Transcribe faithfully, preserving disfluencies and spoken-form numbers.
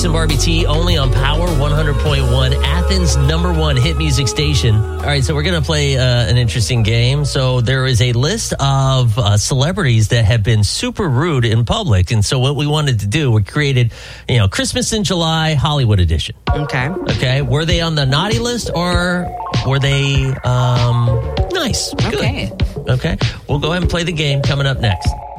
and Barbie T, only on Power one hundred point one, Athens' number one hit music station. All right, so we're going to play uh, an interesting game. So there is a list of uh, celebrities that have been super rude in public. And so what we wanted to do, we created, you know, Christmas in July, Hollywood edition. Okay. Okay. Were they on the naughty list or were they um, nice? Okay. Good. Okay. We'll go ahead and play the game coming up next.